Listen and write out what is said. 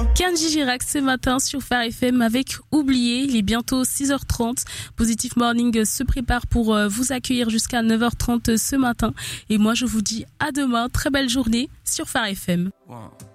Kenji Girac ce matin sur Phare FM avec Oublié. Il est bientôt 6h30. Positive Morning se prépare pour vous accueillir jusqu'à 9h30 ce matin. Et moi, je vous dis à demain. Très belle journée sur Phare FM. Wow.